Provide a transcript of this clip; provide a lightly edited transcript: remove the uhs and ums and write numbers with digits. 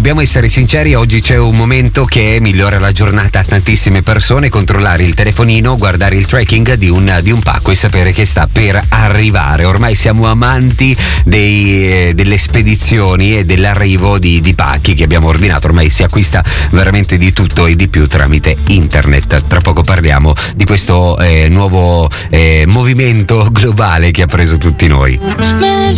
dobbiamo essere sinceri, oggi c'è un momento che migliora la giornata a tantissime persone: controllare il telefonino, guardare il tracking di un pacco e sapere che sta per arrivare. Ormai siamo amanti delle spedizioni e dell'arrivo di pacchi che abbiamo ordinato. Ormai si acquista veramente di tutto e di più tramite internet. Tra poco parliamo di questo nuovo movimento globale che ha preso tutti noi.